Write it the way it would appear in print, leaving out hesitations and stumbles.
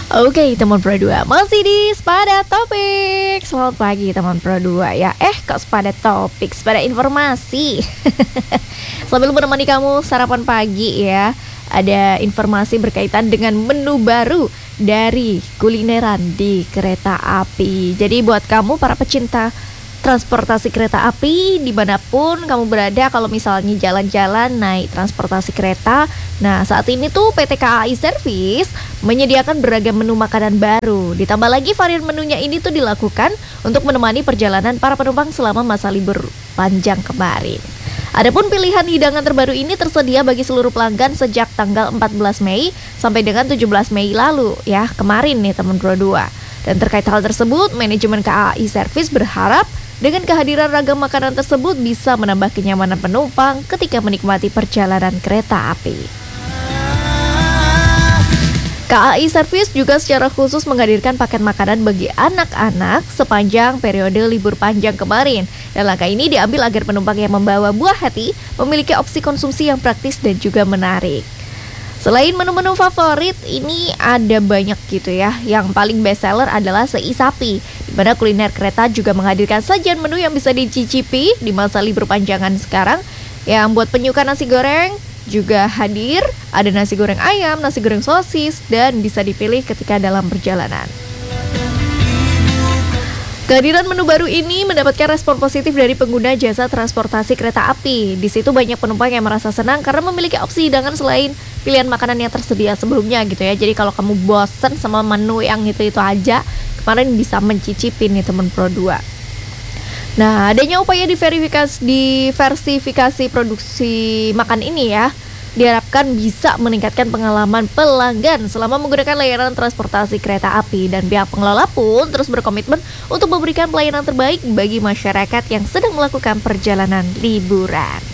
Oke teman Pro 2, masih di Sepada Topik. Selamat pagi teman Pro 2 ya. Kok Sepada Topik, Sepada Informasi. Sambil menemani kamu sarapan pagi ya, ada informasi berkaitan dengan menu baru dari kulineran di kereta api. Jadi buat kamu para pecinta transportasi kereta api dimanapun kamu berada, kalau misalnya jalan-jalan naik transportasi kereta, nah saat ini tuh PT KAI Service menyediakan beragam menu makanan baru. Ditambah lagi varian menunya ini tuh dilakukan untuk menemani perjalanan para penumpang selama masa libur panjang kemarin. Adapun pilihan hidangan terbaru ini tersedia bagi seluruh pelanggan sejak tanggal 14 Mei sampai dengan 17 Mei lalu ya, kemarin nih teman Pro 2. Dan terkait hal tersebut, manajemen KAI Service berharap dengan kehadiran ragam makanan tersebut bisa menambah kenyamanan penumpang ketika menikmati perjalanan kereta api. KAI Service juga secara khusus menghadirkan paket makanan bagi anak-anak sepanjang periode libur panjang kemarin. Dan langkah ini diambil agar penumpang yang membawa buah hati memiliki opsi konsumsi yang praktis dan juga menarik. Selain menu-menu favorit, ini ada banyak gitu ya. Yang paling best seller adalah sei sapi, di mana kuliner kereta juga menghadirkan sajian menu yang bisa dicicipi di masa libur panjangan sekarang. Yang buat penyuka nasi goreng juga hadir, ada nasi goreng ayam, nasi goreng sosis, dan bisa dipilih ketika dalam perjalanan. Kehadiran menu baru ini mendapatkan respon positif dari pengguna jasa transportasi kereta api. Di situ banyak penumpang yang merasa senang karena memiliki opsi hidangan selain pilihan makanan yang tersedia sebelumnya gitu ya. Jadi kalau kamu bosen sama menu yang itu aja, kemarin bisa mencicipi nih teman Pro 2. Nah, adanya upaya diversifikasi produksi makan ini ya, diharapkan bisa meningkatkan pengalaman pelanggan selama menggunakan layanan transportasi kereta api, dan pihak pengelola pun terus berkomitmen untuk memberikan pelayanan terbaik bagi masyarakat yang sedang melakukan perjalanan liburan.